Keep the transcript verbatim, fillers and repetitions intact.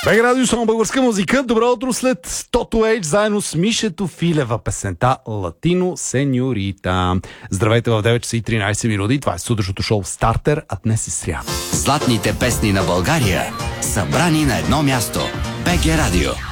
БГ Радио, само българска музика. Добро утро след Тото Age, заедно с Мишето Филева, песента Латино Сеньорита. Здравейте в девет часа и тринайсет минути. Това е сутрешното шоу Стартер, а днес е сряда. Златните песни на България, събрани на едно място. БГ Радио.